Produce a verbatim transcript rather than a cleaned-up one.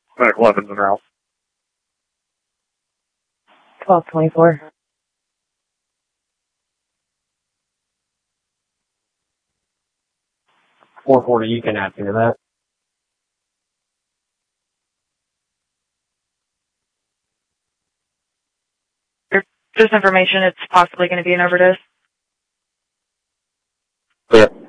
Medical weapons and route. twelve twenty-four. four forty, you can add me to that. Just information, it's possibly going to be an overdose. Clear.